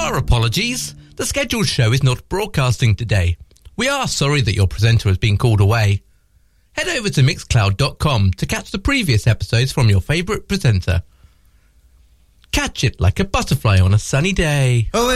Our apologies. The scheduled show is not broadcasting today. We are sorry that your presenter has been called away. Head over to mixcloud.com to catch the previous episodes from your favourite presenter. Catch it like a butterfly on a sunny day. Oh,